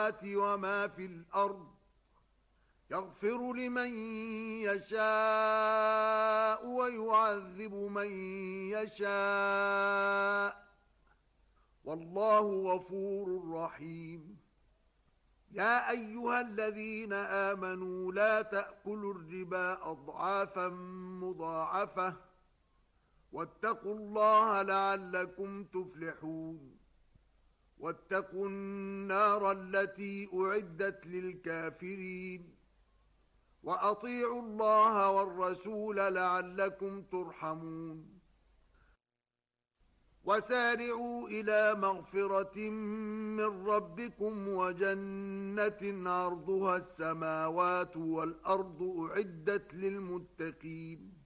السماوات وما في الأرض يغفر لمن يشاء ويعذب من يشاء والله غفور رحيم. يا أيها الذين آمنوا لا تأكلوا الربا أضعافا مضاعفة واتقوا الله لعلكم تفلحون. واتقوا النار التي أعدت للكافرين وأطيعوا الله والرسول لعلكم ترحمون. وسارعوا إلى مغفرة من ربكم وجنة عرضها السماوات والأرض أعدت للمتقين